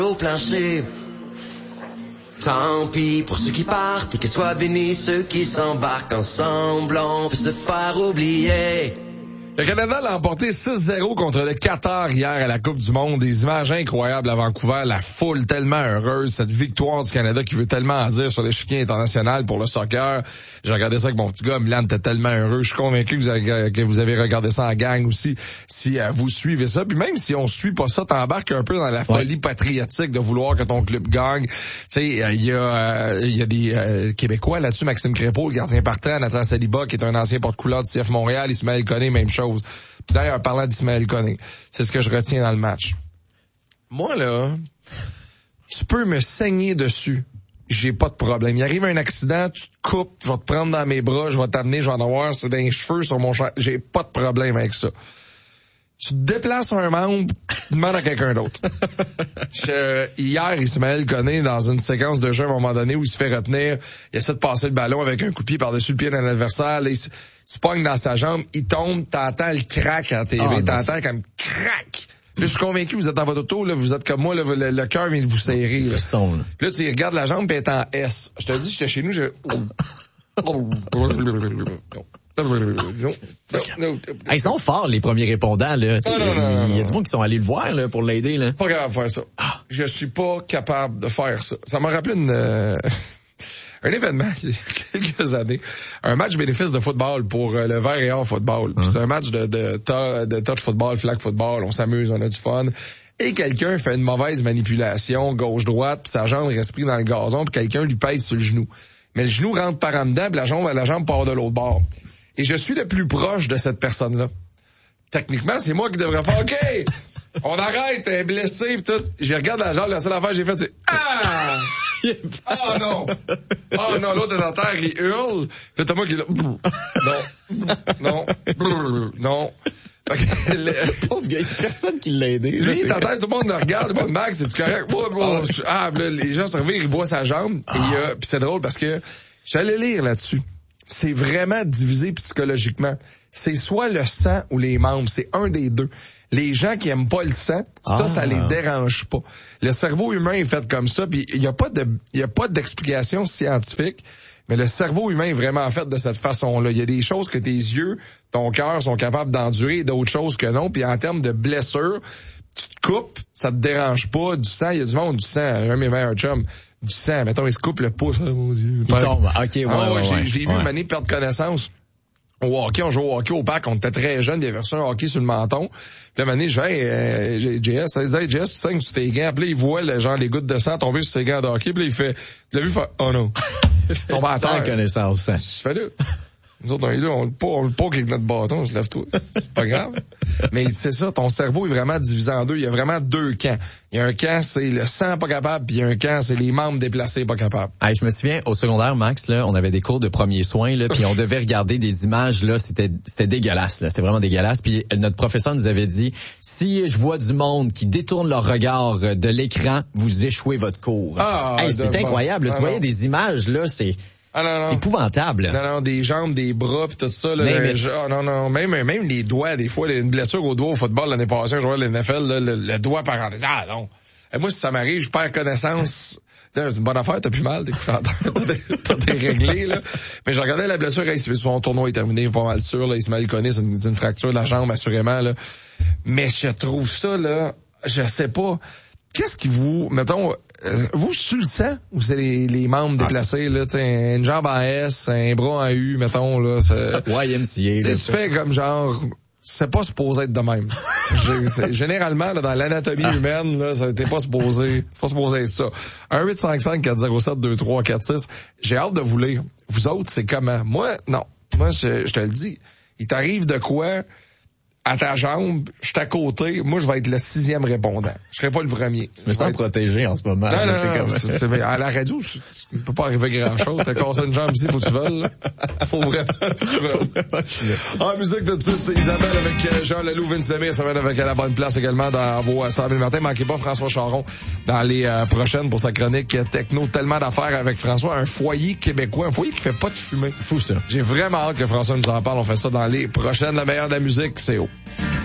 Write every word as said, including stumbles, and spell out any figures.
au plancher. Tant pis pour ceux qui partent et que soient bénis ceux qui s'embarquent ensemble, on peut se faire oublier. Le Canada l'a emporté six zéro contre le Qatar hier à la Coupe du Monde. Des images incroyables à Vancouver. La foule tellement heureuse. Cette victoire du Canada qui veut tellement en dire sur l'échiquier international pour le soccer. J'ai regardé ça avec mon petit gars. Milan était tellement heureux. Je suis convaincu que vous avez, que vous avez regardé ça en gang aussi. Si euh, vous suivez ça. Puis même si on suit pas ça, t'embarques un peu dans la folie ouais. patriotique de vouloir que ton club gagne. Tu sais, il euh, y a il euh, y a des euh, Québécois là-dessus. Maxime Crépeau, le gardien partant. Nathan Saliba, qui est un ancien porte-couleur du C F Montréal. Ismaël Koné, même chose. D'ailleurs, parlant d'Ismaël Koné, c'est ce que je retiens dans le match. Moi, là, tu peux me saigner dessus. J'ai pas de problème. Il arrive un accident, tu te coupes, je vais te prendre dans mes bras, je vais t'amener, je vais en avoir c'est des cheveux sur mon champ. J'ai pas de problème avec ça. Tu te déplaces un membre, tu demandes à quelqu'un d'autre. je, hier, Ismaël Koné, dans une séquence de jeu à un moment donné où il se fait retenir, il essaie de passer le ballon avec un coup de pied par-dessus le pied d'un adversaire, là, il se pogne dans sa jambe, il tombe, t'entends le crack à la T V, oh, t'entends non, comme crack. Là, je suis convaincu, vous êtes dans votre auto, là, vous êtes comme moi, là, le, le cœur vient de vous serrer. Là, son, là. là tu regardes la jambe, pis elle est en S. Je te dis, j'étais chez nous, je... Ils sont forts, les premiers répondants, là. Non, non, non, il y a du monde qui sont allés le voir, là, pour l'aider, là. Pas capable de faire ça. Ah. Je suis pas capable de faire ça. Ça m'a rappelé une, euh, un événement, il y a quelques années. Un match bénéfice de football pour euh, le vert et or football. Hum. C'est un match de, de, de, de touch football, flag football. On s'amuse, on a du fun. Et quelqu'un fait une mauvaise manipulation, gauche-droite, puis sa jambe reste prise dans le gazon, puis quelqu'un lui pèse sur le genou. Mais le genou rentre par en dedans, puis la jambe, la jambe part de l'autre bord. Et je suis le plus proche de cette personne-là. Techniquement, c'est moi qui devrais faire « OK, on arrête, elle est blessée, pis tout. » Je regarde la jambe, la seule affaire que j'ai faite, c'est « Ah! Oh non! Oh non, l'autre est en terre, il hurle. Là, t'as moi qui est là. Non, non, non. Le pauvre gars, il y a personne qui l'a aidé. Lui, il est en terre, tout le monde le regarde. Bon, Max, c'est-tu correct? Bon, bon, ah, là, les gens sont arrivés, ils voient sa jambe. Ah. Et euh, puis c'est drôle parce que j'allais lire là-dessus. C'est vraiment divisé psychologiquement. C'est soit le sang ou les membres. C'est un des deux. Les gens qui aiment pas le sang, ça, ah. ça les dérange pas. Le cerveau humain est fait comme ça, puis il y a pas de, il y a pas d'explication scientifique, mais le cerveau humain est vraiment fait de cette façon-là. Il y a des choses que tes yeux, ton cœur sont capables d'endurer, d'autres choses que non. Puis en termes de blessure, tu te coupes, ça te dérange pas. Du sang, il y a du monde, du sang. Un de mes meilleurs chums, du sang. Mettons, il se coupe le pouce. Oh, mon Dieu. Il tombe. OK, ouais, ah, ouais, j'ai, ouais. j'ai vu ouais. une année perdre connaissance. Au hockey, on joue au hockey au parc, on était très jeunes, il y avait reçu un hockey sur le menton. Puis là, une année, je vais, hey, euh, J S, hey, J S, tu saignes sur tes gants. Puis là, il voit, le, genre, les gouttes de sang tomber sur ses gants de hockey. Puis là, il fait, il l'a vu faire, oh non. On va attendre connaissance, ça. Je fais là. Nous autres, on est là, on le poke, on le poke avec notre bâton, je lève tout. C'est pas grave. Mais c'est ça, ton cerveau est vraiment divisé en deux. Il y a vraiment deux camps. Il y a un camp, c'est le sang pas capable, puis il y a un camp, c'est les membres déplacés pas capables. Hey, je me souviens, au secondaire, Max, là, on avait des cours de premiers soins, là, puis on devait regarder des images, là, c'était, c'était dégueulasse, là. C'était vraiment dégueulasse. Puis notre professeur nous avait dit, si je vois du monde qui détourne leur regard de l'écran, vous échouez votre cours. Ah, hey, c'est incroyable, là. Ah, tu voyais des images, là, c'est... Ah, non, non. C'est épouvantable. Non, non, des jambes, des bras, pis tout ça. Là, mais, je, oh, non, non, même, même les doigts, des fois, une blessure au doigt au football l'année passée, un joueur de l'N F L, là, le, le doigt par en... Ah non. Et moi, si ça m'arrive, je perds connaissance. C'est une bonne affaire, t'as plus mal, t'es couché en terre, t'as t'es réglé, là. Mais je regardais la blessure, son tournoi est terminé, pas mal sûr, là. Ismaël Koné, c'est une, une fracture de la jambe, assurément, là. Mais je trouve ça, là, je sais pas. Qu'est-ce qui vous, mettons, euh, vous, sur le sang, ou c'est les, les membres déplacés, ah, là, tu sais, une jambe en S, un bras en U, mettons, là, c'est... Y M C A. Tu fais comme genre, c'est pas supposé être de même. Généralement, là, dans l'anatomie ah. humaine, là, ça n'était pas supposé, c'est pas supposé être ça. un huit cinq cinq quatre zéro sept deux trois quatre six. J'ai hâte de vous lire. Vous autres, c'est comment? Moi, non. Moi, je, je te le dis. Il t'arrive de quoi? À ta jambe, je suis à côté, moi je vais être le sixième répondant. Je serai pas le premier. Je me sens être... protégé en ce moment. Non, là, non, c'est non, comme... c'est, c'est, à la radio, il ne peut pas arriver grand-chose. T'as cassé une jambe ici, faut que tu veuilles. Faut vraiment que tu veuilles. En musique tout de suite, c'est Isabelle avec Jean Leloup, Vince Lemay, ça va être avec à la bonne place également dans vos cent mille matins. Manquez pas François Charon dans les euh, prochaines pour sa chronique techno. Tellement d'affaires avec François. Un foyer québécois, un foyer qui fait pas de fumée. C'est fou ça. J'ai vraiment hâte que François nous en parle. On fait ça dans les prochaines. La meilleure de la musique, c'est haut.